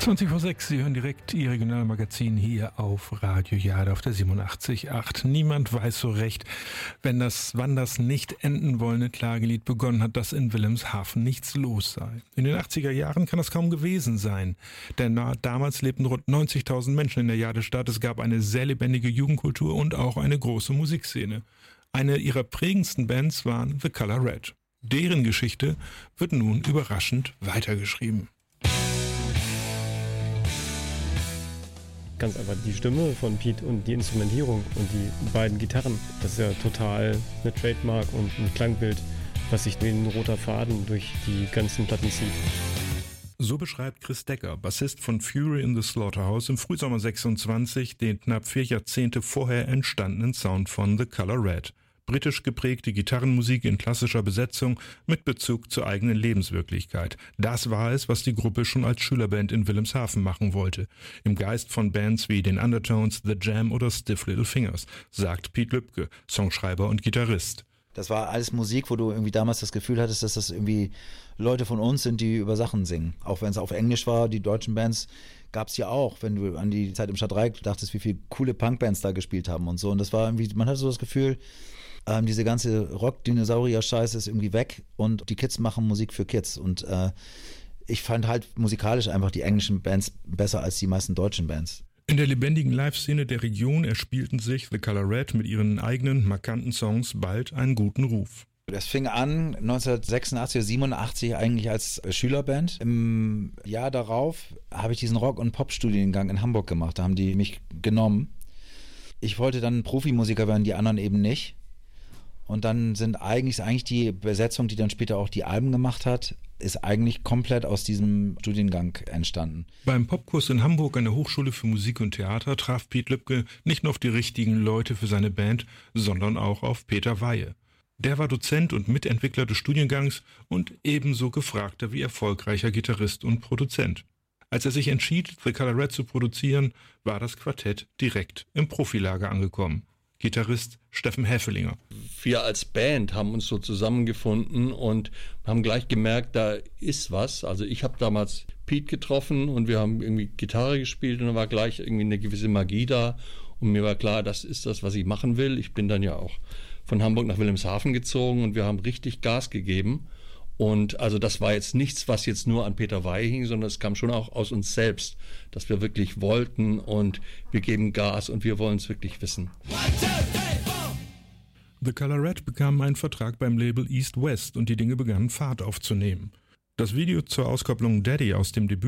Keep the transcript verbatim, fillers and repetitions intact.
zwanzig vor sechs, Sie hören direkt Ihr Regionalmagazin hier auf Radio Jade auf der siebenundachtzig Komma acht. Niemand weiß so recht, wenn das, wann das nicht enden wollende Klagelied begonnen hat, dass in Wilhelmshaven nichts los sei. In den achtziger Jahren kann das kaum gewesen sein, denn damals lebten rund neunzigtausend Menschen in der Jadestadt. Es gab eine sehr lebendige Jugendkultur und auch eine große Musikszene. Eine ihrer prägendsten Bands waren The Color Red. Deren Geschichte wird nun überraschend weitergeschrieben. Ganz einfach die Stimme von Pete und die Instrumentierung und die beiden Gitarren. Das ist ja total eine Trademark und ein Klangbild, was sich wie ein roter Faden durch die ganzen Platten zieht. So beschreibt Chris Decker, Bassist von Fury in the Slaughterhouse, im Frühsommer sechsundzwanzig den knapp vier Jahrzehnte vorher entstandenen Sound von The Color Red. Britisch geprägte Gitarrenmusik in klassischer Besetzung mit Bezug zur eigenen Lebenswirklichkeit. Das war es, was die Gruppe schon als Schülerband in Wilhelmshaven machen wollte. Im Geist von Bands wie den Undertones, The Jam oder Stiff Little Fingers, sagt Piet Lübke, Songschreiber und Gitarrist. Das war alles Musik, wo du irgendwie damals das Gefühl hattest, dass das irgendwie Leute von uns sind, die über Sachen singen. Auch wenn es auf Englisch war, die deutschen Bands gab es ja auch, wenn du an die Zeit im Stadtreich dachtest, wie viele coole Punkbands da gespielt haben und so. Und das war irgendwie, man hatte so das Gefühl, ähm, diese ganze Rock-Dinosaurier-Scheiße ist irgendwie weg und die Kids machen Musik für Kids. Und äh, ich fand halt musikalisch einfach die englischen Bands besser als die meisten deutschen Bands. In der lebendigen Live-Szene der Region erspielten sich The Color Red mit ihren eigenen markanten Songs bald einen guten Ruf. Das fing an neunzehnhundertsechsundachtzig oder siebenundachtzig eigentlich als Schülerband. Im Jahr darauf habe ich diesen Rock- und Pop-Studiengang in Hamburg gemacht. Da haben die mich genommen. Ich wollte dann Profimusiker werden, die anderen eben nicht. Und dann sind eigentlich, ist eigentlich die Besetzung, die dann später auch die Alben gemacht hat, ist eigentlich komplett aus diesem Studiengang entstanden. Beim Popkurs in Hamburg an der Hochschule für Musik und Theater traf Piet Lübke nicht nur auf die richtigen Leute für seine Band, sondern auch auf Peter Weihe. Der war Dozent und Mitentwickler des Studiengangs und ebenso gefragter wie erfolgreicher Gitarrist und Produzent. Als er sich entschied, The Color Red zu produzieren, war das Quartett direkt im Profilager angekommen. Gitarrist Steffen Häfelinger. Wir als Band haben uns so zusammengefunden und haben gleich gemerkt, da ist was. Also ich habe damals Pete getroffen und wir haben irgendwie Gitarre gespielt und da war gleich irgendwie eine gewisse Magie da. Und mir war klar, das ist das, was ich machen will. Ich bin dann ja auch von Hamburg nach Wilhelmshaven gezogen und wir haben richtig Gas gegeben. Und also das war jetzt nichts, was jetzt nur an Peter Weihe hing, sondern es kam schon auch aus uns selbst, dass wir wirklich wollten und wir geben Gas und wir wollen es wirklich wissen. The Color Red bekam einen Vertrag beim Label East West und die Dinge begannen Fahrt aufzunehmen. Das Video zur Auskopplung Daddy aus dem Debüt